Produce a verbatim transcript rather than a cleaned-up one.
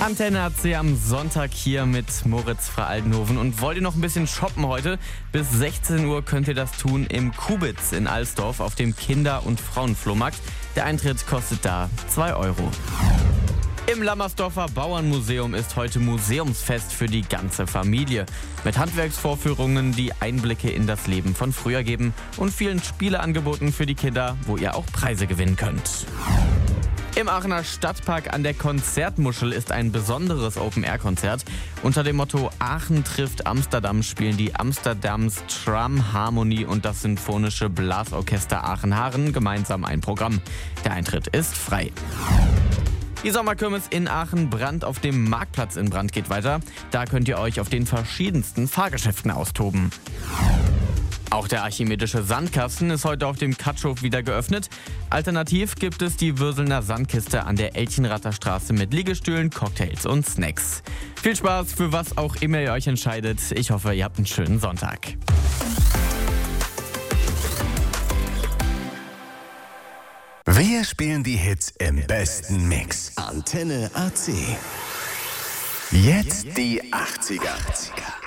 Antenne A C am Sonntag hier mit Moritz fra Aldenhoven. Und wollt ihr noch ein bisschen shoppen heute? Bis sechzehn Uhr könnt ihr das tun im Kubitz in Alsdorf auf dem Kinder- und Frauenflohmarkt. Der Eintritt kostet da zwei Euro. Im Lammersdorfer Bauernmuseum ist heute Museumsfest für die ganze Familie. Mit Handwerksvorführungen, die Einblicke in das Leben von früher geben und vielen Spieleangeboten für die Kinder, wo ihr auch Preise gewinnen könnt. Im Aachener Stadtpark an der Konzertmuschel ist ein besonderes Open-Air-Konzert. Unter dem Motto Aachen trifft Amsterdam spielen die Amsterdams Tram Harmonie und das Sinfonische Blasorchester Aachen-Haaren gemeinsam ein Programm. Der Eintritt ist frei. Die Sommerkirmes in Aachen Brand auf dem Marktplatz in Brand geht weiter. Da könnt ihr euch auf den verschiedensten Fahrgeschäften austoben. Auch der archimedische Sandkasten ist heute auf dem Katschhof wieder geöffnet. Alternativ gibt es die Würselner Sandkiste an der Elchenrather Straße mit Liegestühlen, Cocktails und Snacks. Viel Spaß für was auch immer ihr euch entscheidet. Ich hoffe, ihr habt einen schönen Sonntag. Wir spielen die Hits im besten Mix. Antenne A C. Jetzt die achtziger.